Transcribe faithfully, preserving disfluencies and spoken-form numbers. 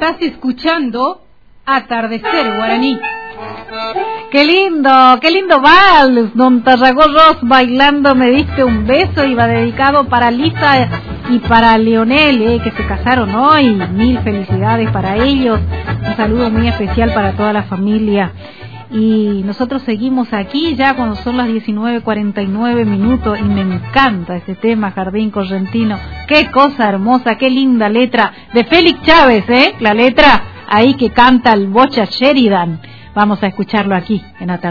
Estás escuchando Atardecer Guaraní. Qué lindo, qué lindo vals, don Tarragorros bailando Me diste un beso, y va dedicado para Lisa y para Leonel, eh, que se casaron hoy. Mil felicidades para ellos, un saludo muy especial para toda la familia. Y nosotros seguimos aquí ya cuando son las diecinueve cuarenta y nueve minutos, y me encanta este tema, Jardín Correntino. Qué cosa hermosa, qué linda letra de Félix Chávez, eh, la letra ahí que canta el Bocha Sheridan. Vamos a escucharlo aquí en Atardecer.